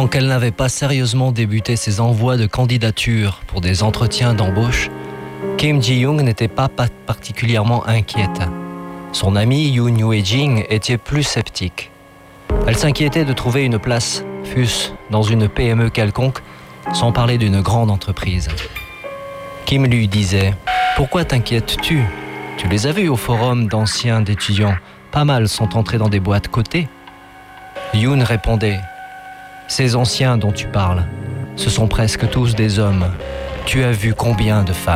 Tant qu'elle n'avait pas sérieusement débuté ses envois de candidature pour des entretiens d'embauche, Kim Ji-young n'était pas particulièrement inquiète. Son amie Yoon Hye-jin était plus sceptique. Elle s'inquiétait de trouver une place, fût-ce dans une PME quelconque, sans parler d'une grande entreprise. Kim lui disait « Pourquoi t'inquiètes-tu ? Tu les as vus au forum d'anciens d'étudiants. Pas mal sont entrés dans des boîtes cotées. » Yoon répondait « Ces anciens dont tu parles, ce sont presque tous des hommes. Tu as vu combien de femmes ?»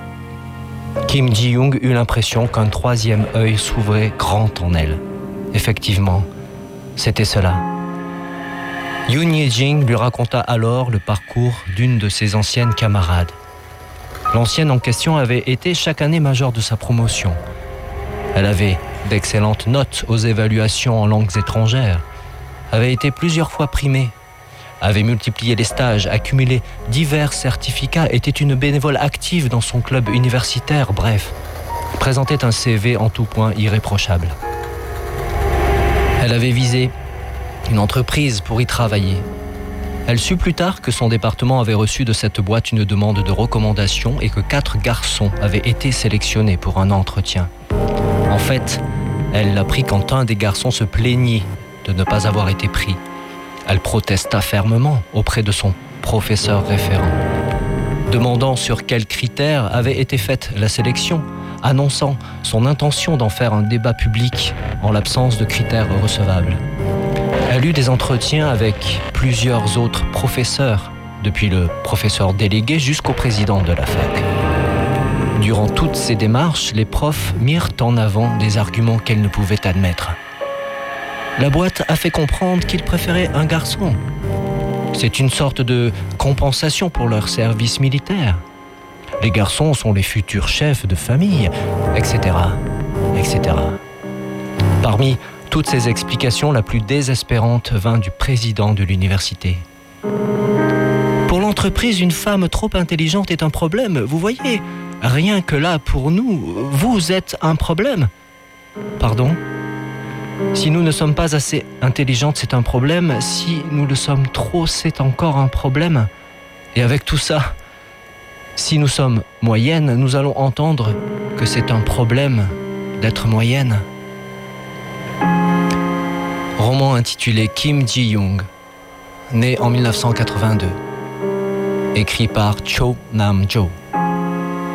Kim Ji-young eut l'impression qu'un troisième œil s'ouvrait grand en elle. Effectivement, c'était cela. Yoon Hye-jin lui raconta alors le parcours d'une de ses anciennes camarades. L'ancienne en question avait été chaque année majeure de sa promotion. Elle avait d'excellentes notes aux évaluations en langues étrangères, avait été plusieurs fois primée, avait multiplié les stages, accumulé divers certificats, était une bénévole active dans son club universitaire, bref, présentait un CV en tout point irréprochable. Elle avait visé une entreprise pour y travailler. Elle sut plus tard que son département avait reçu de cette boîte une demande de recommandation et que 4 garçons avaient été sélectionnés pour un entretien. En fait, elle apprit quand un des garçons se plaignit de ne pas avoir été pris. Elle protesta fermement auprès de son professeur référent, demandant sur quels critères avait été faite la sélection, annonçant son intention d'en faire un débat public en l'absence de critères recevables. Elle eut des entretiens avec plusieurs autres professeurs, depuis le professeur délégué jusqu'au président de la fac. Durant toutes ces démarches, les profs mirent en avant des arguments qu'elle ne pouvait admettre. La boîte a fait comprendre qu'ils préféraient un garçon. C'est une sorte de compensation pour leur service militaire. Les garçons sont les futurs chefs de famille, etc., etc. Parmi toutes ces explications, la plus désespérante vint du président de l'université. Pour l'entreprise, une femme trop intelligente est un problème. Vous voyez, rien que là, pour nous, vous êtes un problème. Pardon ? Si nous ne sommes pas assez intelligentes, c'est un problème. Si nous le sommes trop, c'est encore un problème. Et avec tout ça, si nous sommes moyennes, nous allons entendre que c'est un problème d'être moyenne. Roman intitulé Kim Ji-young, né en 1982, écrit par Cho Nam-jo.